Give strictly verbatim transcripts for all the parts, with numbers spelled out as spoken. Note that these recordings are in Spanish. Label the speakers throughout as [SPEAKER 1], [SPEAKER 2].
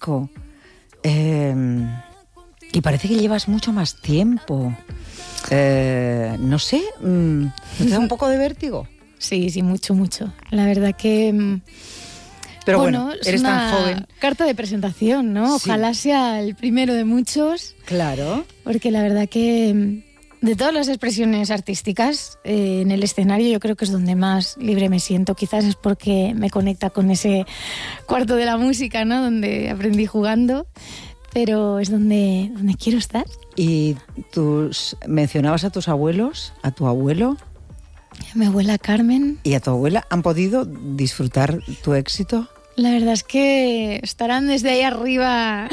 [SPEAKER 1] disco. Eh, y parece que llevas mucho más tiempo. Eh, no sé, ¿no te da un poco de vértigo?
[SPEAKER 2] Sí, sí, mucho, mucho. La verdad que...
[SPEAKER 1] Pero bueno, bueno eres
[SPEAKER 2] es una
[SPEAKER 1] tan joven.
[SPEAKER 2] Carta de presentación, ¿no? Ojalá sí. sea el primero de muchos.
[SPEAKER 1] Claro.
[SPEAKER 2] Porque la verdad que de todas las expresiones artísticas, eh, en el escenario yo creo que es donde más libre me siento. Quizás es porque me conecta con ese cuarto de la música, ¿no? Donde aprendí jugando. Pero es donde, donde quiero estar.
[SPEAKER 1] ¿Y tus mencionabas a tus abuelos, a tu abuelo?
[SPEAKER 2] A mi abuela Carmen.
[SPEAKER 1] ¿Y a tu abuela han podido disfrutar tu éxito?
[SPEAKER 2] La verdad es que estarán desde ahí arriba.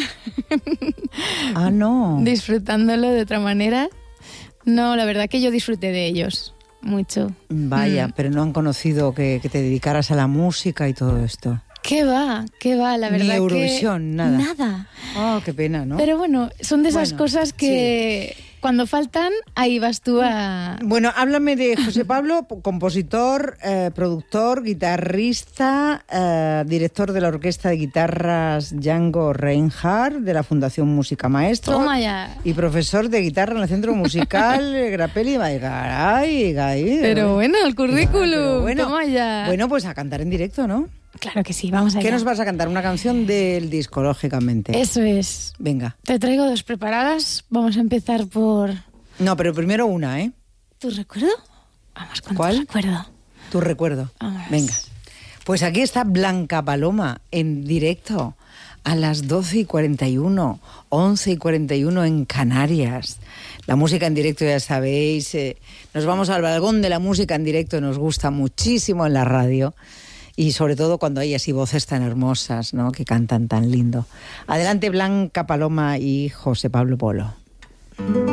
[SPEAKER 1] Ah, no.
[SPEAKER 2] Disfrutándolo de otra manera. No, la verdad que yo disfruté de ellos mucho.
[SPEAKER 1] Vaya,
[SPEAKER 2] mm.
[SPEAKER 1] pero no han conocido que, que te dedicaras a la música y todo esto.
[SPEAKER 2] ¿Qué va? ¿Qué va? La verdad
[SPEAKER 1] Ni Eurovisión,
[SPEAKER 2] que...
[SPEAKER 1] nada.
[SPEAKER 2] Nada.
[SPEAKER 1] Oh, qué pena, ¿no?
[SPEAKER 2] Pero bueno, son de esas
[SPEAKER 1] bueno,
[SPEAKER 2] cosas que sí. Cuando faltan, ahí vas tú a...
[SPEAKER 1] Bueno, háblame de José Pablo, compositor, eh, productor, guitarrista, eh, director de la Orquesta de Guitarras Django Reinhardt, de la Fundación Música Maestro.
[SPEAKER 2] Toma ya.
[SPEAKER 1] Y profesor de guitarra en el Centro Musical Grappelli Garay.
[SPEAKER 2] Pero bueno, el currículum,
[SPEAKER 1] bueno,
[SPEAKER 2] toma ya.
[SPEAKER 1] Bueno, pues a cantar en directo, ¿no?
[SPEAKER 2] Claro que sí, vamos allá.
[SPEAKER 1] ¿Qué nos vas a cantar? Una canción del disco, lógicamente.
[SPEAKER 2] Eso es.
[SPEAKER 1] Venga.
[SPEAKER 2] Te traigo dos preparadas. Vamos a empezar por...
[SPEAKER 1] No, pero primero una, ¿eh?
[SPEAKER 2] ¿Tu recuerdo? Vamos con
[SPEAKER 1] ¿Cuál?
[SPEAKER 2] tu recuerdo.
[SPEAKER 1] Tu recuerdo.
[SPEAKER 2] Vamos.
[SPEAKER 1] Venga. Pues aquí está Blanca Paloma en directo a las doce y cuarenta y uno, once y cuarenta y uno en Canarias. La música en directo, ya sabéis, eh, nos vamos al balcón de la música en directo, nos gusta muchísimo en la radio. Y sobre todo cuando hay así voces tan hermosas, ¿no? Que cantan tan lindo. Adelante Blanca Paloma y José Pablo Polo.